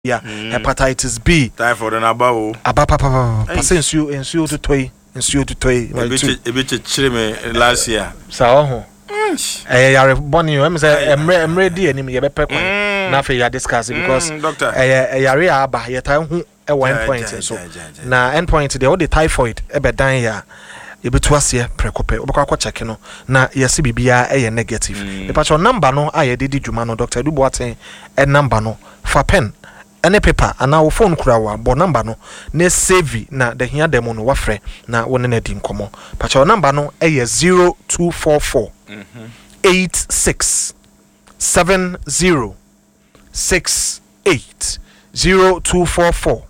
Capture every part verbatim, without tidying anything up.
yeah, mm. hepatitis B, typhoid and abao. Abapa, passing you and you to toy, and you to toy. A bit of chimney last year. So, I are bonny, I'm ready, and you better nothing you discuss because doctor, a area about your time who a one point. So now, end point the only typhoid, a bed dying ya. Ebetwasia prekope obakwa check no na yesi bibia eye negative e pa cho number no aye dedi dwuma no Doctor Duboaten e number no fa pen ene paper ana wo phone kura wa bo number no na save na the hia demo no wafre na woni na di nkomo pa cho number no eye zero two four four eight six seven zero six eight zero two four four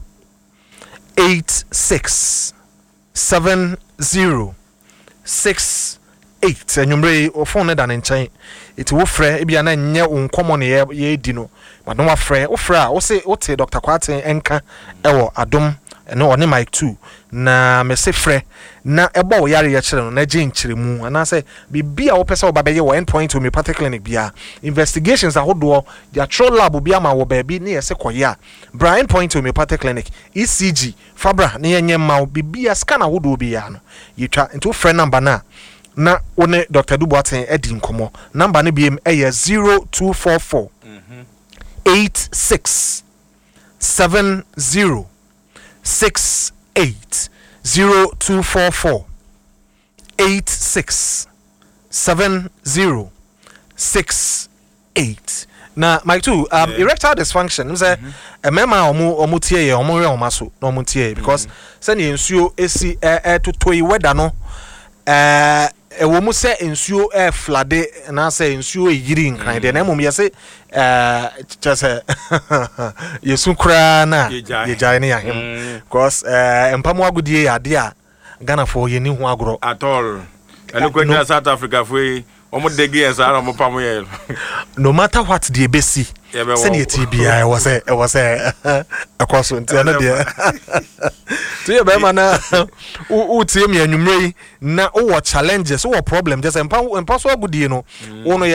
eight six seven zero six eight enyumre o phone da nchen iti wo frɛ e bia na nye unkomo ne ye di no ma no wa frɛ wo frɛ a wo se wo te Doctor Kwaten enka ewo adom ene one mic two na me se frɛ na ebo wo yare ye kire no na gye nkire mu ana se bibia wo pese wo ba be ye wo endpoint homeopathic clinic bia investigations ahodo dia true lab bia ma wo ba bi ne ye se koya Brian Point homeopathic clinic E C G fabra ne ye nyema bibia scan ahodo bia no yitwa into frɛ number na na one Doctor Duboaten edi nkomo number ne biem eye zero two four four eight six seven zero six eight zero two four four eight six seven zero six eight. Now, my two um yeah. erectile dysfunction. Say a mema omo omo tie ye omo re omo so no omo tie because say ne nsuo esi eh to toyi weather no eh e wo mu say nsuo e flade na say nsuo e yiri nkran de na mom ye say eh just yesu kra na ye jai ne yahem because eh empamo agudie ade a Ghana for ye ni hu agro at all elo South Africa for omo degi en sa omo pamo ye no matter what the ebesi send ye T B I was a was a across until na dia to ye be ma na u tie me anwumrei na o challenges o problem just empa empa so agudie no wo no